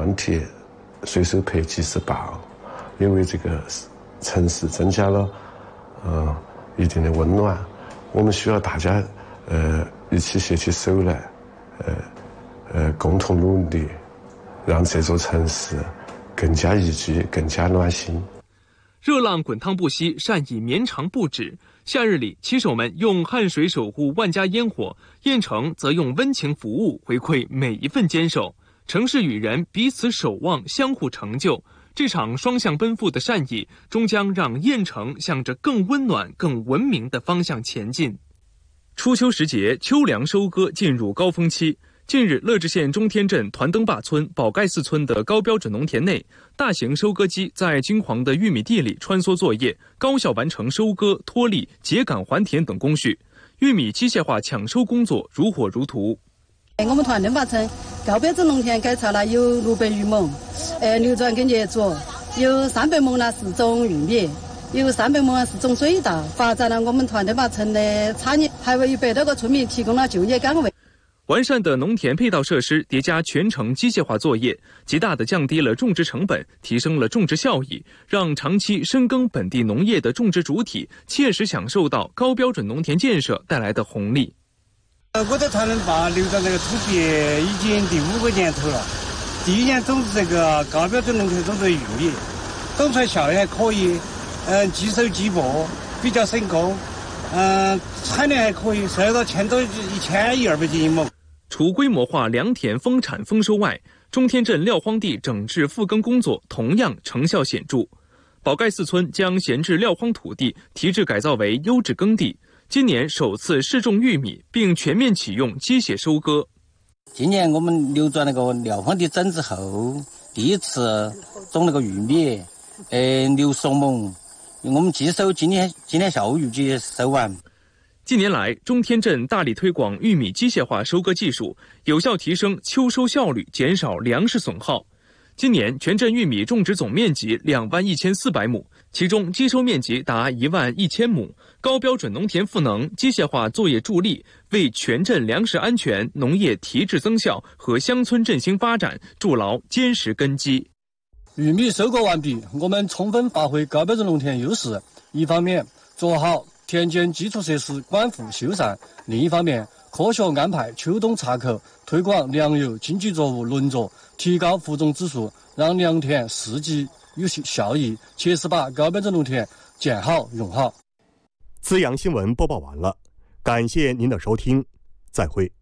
钢铁随手拍即是宝，也为这个城市增加了一定的温暖。我们需要大家一起携起手来，共同努力，让这座城市更加宜居，更加暖心。 热浪滚烫不息，善意绵长不止。夏日里，骑手们用汗水守护万家烟火，雁城则用温情服务回馈每一份坚守。城市与人彼此守望，相互成就。这场双向奔赴的善意，终将让雁城向着更温暖、更文明的方向前进。初秋时节，秋粮收割进入高峰期。近日，乐至县中天镇团登坝村、宝盖寺村的高标准农田内，大型收割机在金黄的玉米地里穿梭作业，高效完成收割、脱粒、秸秆还田等工序。玉米机械化抢收工作如火如荼。 我们团登坝村高标准农田改造了有600余亩，流转跟业主有300亩呢是种玉米，有300亩是种水稻，发展了我们团登坝村的产业，还为100多个村民提供了就业岗位。 完善的农田配套设施叠加全程机械化作业，极大地降低了种植成本，提升了种植效益，让长期深耕本地农业的种植主体切实享受到高标准农田建设带来的红利。 我在团登坝流转这个土地已经第5个年头了，第1年种植这个高标准农田种植玉米，种出来效益还可以，既收既播，比较省工，产量还可以，收到1200斤一亩。 除规模化良田丰产丰收外，中天镇撂荒地整治复耕工作同样成效显著。宝盖寺村将闲置撂荒土地提质改造为优质耕地，今年首次试种玉米，并全面启用机械收割。 今年我们流转那个撂荒地整治后，第一次种那个玉米，60亩，我们今年下午预计收完。 近年来，中天镇大力推广玉米机械化收割技术，有效提升秋收效率，减少粮食损耗。今年全镇玉米种植总面积21400亩，其中机收面积达11000亩。高标准农田赋能、机械化作业助力，为全镇粮食安全、农业提质增效和乡村振兴发展筑牢坚实根基。 玉米收割完毕，我们充分发挥高标准农田优势，一方面做好田间基础设施管护修缮，另一方面科学安排秋冬插口，推广粮油经济作物轮作，提高复种指数，让良田四季有效益，切实把高标准农田建好用好。 资阳新闻播报完了，感谢您的收听，再会。